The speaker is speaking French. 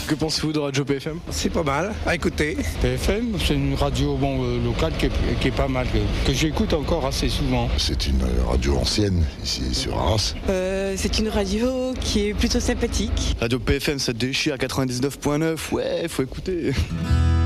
Que pensez-vous de Radio PFM? C'est pas mal à écouter. PFM, c'est une radio locale qui est pas mal, que j'écoute encore assez souvent. C'est une radio ancienne, ici sur Arras. C'est une radio qui est plutôt sympathique. Radio PFM, ça déchire à 99.9, ouais, faut écouter.